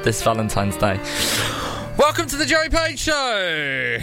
this Valentine's Day. Welcome to the Joey Page Show.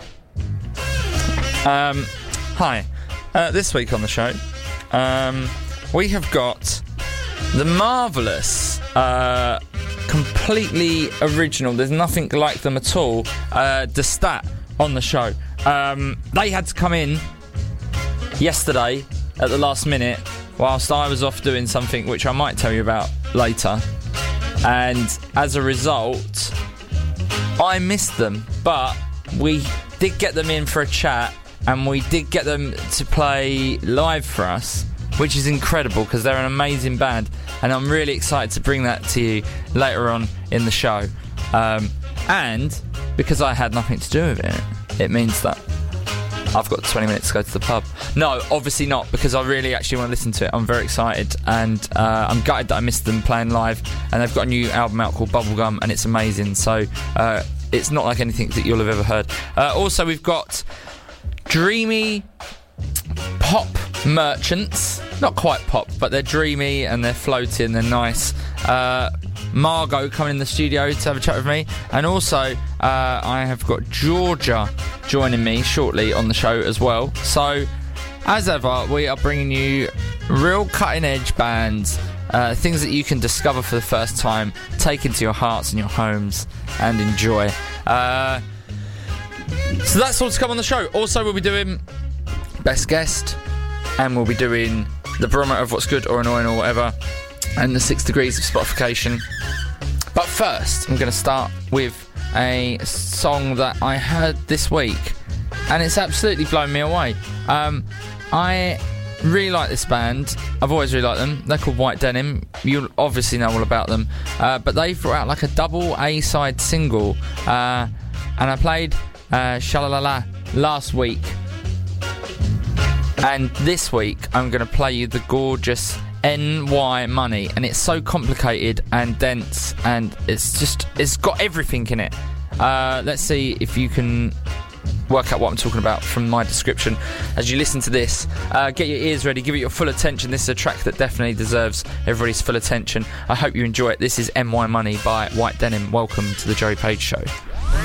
Hi. This week on the show, we have got the marvellous, completely original, there's nothing like them at all, Destat on the show. They had to come in yesterday at the last minute whilst I was off doing something which I might tell you about later, and as a result I missed them, but we did get them in for a chat and we did get them to play live for us, which is incredible because they're an amazing band, and I'm really excited to bring that to you later on in the show. And because I had nothing to do with it, it means that I've got 20 minutes to go to the pub. No, obviously not, because I really actually want to listen to it. I'm very excited, and I'm gutted that I missed them playing live, and they've got a new album out called Bubblegum, and it's amazing. So it's not like anything that you'll have ever heard. Also, we've got dreamy pop merchants. Not quite pop, but they're dreamy and they're floaty and they're nice. Margot coming in the studio to have a chat with me, and also I have got Georgia joining me shortly on the show as well. So as ever, we are bringing you real cutting edge bands, things that you can discover for the first time, take into your hearts and your homes and enjoy. So that's all to come on the show. Also, we'll be doing Best Guest, and we'll be doing the barometer of what's good or annoying or whatever, and the 6 degrees of Spotification. But first, I'm going to start with a song that I heard this week, and it's absolutely blown me away. I really like this band. I've always really liked them. They're called White Denim. You'll obviously know all about them. But they brought out like a double A-side single, and I played Shalalala last week. And this week, I'm going to play you the gorgeous NY Money, and it's so complicated and dense, and it's got everything in it. Let's see if you can work out what I'm talking about from my description as you listen to this. Get your ears ready, give it your full attention. This is a track that definitely deserves everybody's full attention. I hope you enjoy it. This is NY Money by White Denim. Welcome to the Joey Page Show.